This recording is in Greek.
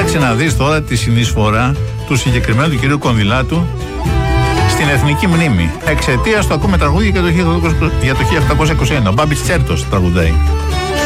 Κοίταξε να δεις τώρα τη συνεισφορά του συγκεκριμένου του κυρίου Κονδυλάτου στην εθνική μνήμη. Εξαιτίας του ακούμε τραγούδια για το 1821. Ο Μπάμπης Τσέρτος τραγουδάει.